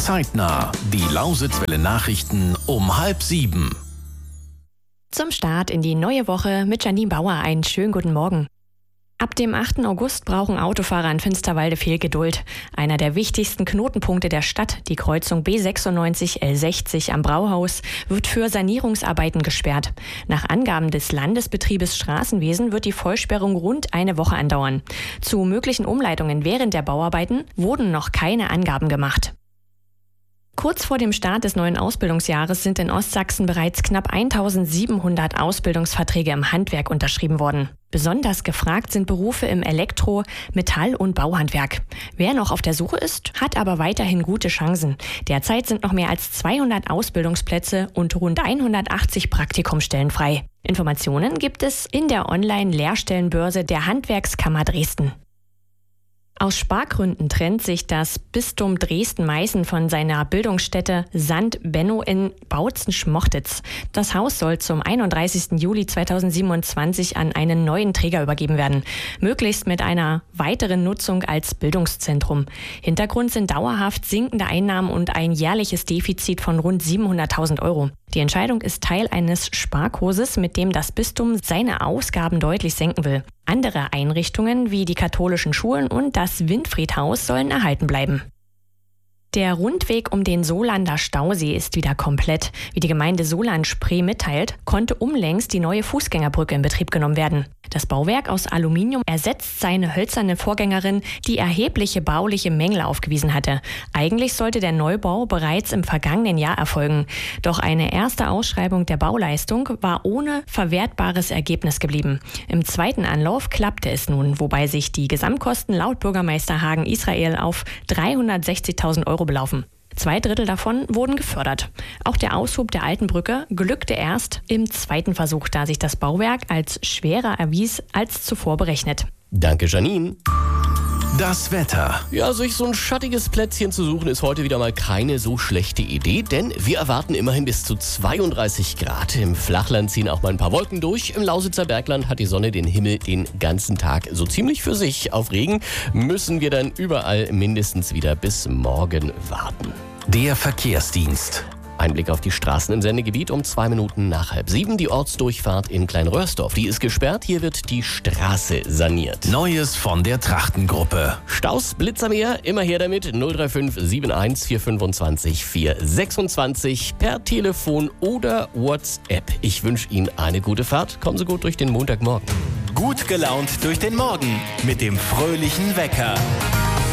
Zeitnah. Die Lausitzwelle Nachrichten um 6:30. Zum Start in die neue Woche mit Janine Bauer einen schönen guten Morgen. Ab dem 8. August brauchen Autofahrer in Finsterwalde viel Geduld. Einer der wichtigsten Knotenpunkte der Stadt, die Kreuzung B96 L60 am Brauhaus, wird für Sanierungsarbeiten gesperrt. Nach Angaben des Landesbetriebes Straßenwesen wird die Vollsperrung rund eine Woche andauern. Zu möglichen Umleitungen während der Bauarbeiten wurden noch keine Angaben gemacht. Kurz vor dem Start des neuen Ausbildungsjahres sind in Ostsachsen bereits knapp 1700 Ausbildungsverträge im Handwerk unterschrieben worden. Besonders gefragt sind Berufe im Elektro-, Metall- und Bauhandwerk. Wer noch auf der Suche ist, hat aber weiterhin gute Chancen. Derzeit sind noch mehr als 200 Ausbildungsplätze und rund 180 Praktikumsstellen frei. Informationen gibt es in der Online-Lehrstellenbörse der Handwerkskammer Dresden. Aus Spargründen trennt sich das Bistum Dresden-Meißen von seiner Bildungsstätte St. Benno in Bautzen-Schmochtitz. Das Haus soll zum 31. Juli 2027 an einen neuen Träger übergeben werden, möglichst mit einer weiteren Nutzung als Bildungszentrum. Hintergrund sind dauerhaft sinkende Einnahmen und ein jährliches Defizit von rund 700.000 Euro. Die Entscheidung ist Teil eines Sparkurses, mit dem das Bistum seine Ausgaben deutlich senken will. Andere Einrichtungen wie die katholischen Schulen und das Winfriedhaus sollen erhalten bleiben. Der Rundweg um den Solander Stausee ist wieder komplett. Wie die Gemeinde Solandspree mitteilt, konnte unlängst die neue Fußgängerbrücke in Betrieb genommen werden. Das Bauwerk aus Aluminium ersetzt seine hölzerne Vorgängerin, die erhebliche bauliche Mängel aufgewiesen hatte. Eigentlich sollte der Neubau bereits im vergangenen Jahr erfolgen. Doch eine erste Ausschreibung der Bauleistung war ohne verwertbares Ergebnis geblieben. Im zweiten Anlauf klappte es nun, wobei sich die Gesamtkosten laut Bürgermeister Hagen Israel auf 360.000 Euro belaufen. 2/3 davon wurden gefördert. Auch der Aushub der alten Brücke glückte erst im zweiten Versuch, da sich das Bauwerk als schwerer erwies als zuvor berechnet. Danke, Janine. Das Wetter. Ja, sich so ein schattiges Plätzchen zu suchen, ist heute wieder mal keine so schlechte Idee, denn wir erwarten immerhin bis zu 32 Grad. Im Flachland ziehen auch mal ein paar Wolken durch. Im Lausitzer Bergland hat die Sonne den Himmel den ganzen Tag so ziemlich für sich. Auf Regen müssen wir dann überall mindestens wieder bis morgen warten. Der Verkehrsdienst. Ein Blick auf die Straßen im Sendegebiet um 2 Minuten nach 6:30. Die Ortsdurchfahrt in Kleinröhrsdorf, die ist gesperrt. Hier wird die Straße saniert. Neues von der Trachtengruppe. Staus, Blitz am Meer, immer her damit. 035 71 425 426 per Telefon oder WhatsApp. Ich wünsche Ihnen eine gute Fahrt. Kommen Sie gut durch den Montagmorgen. Gut gelaunt durch den Morgen mit dem fröhlichen Wecker.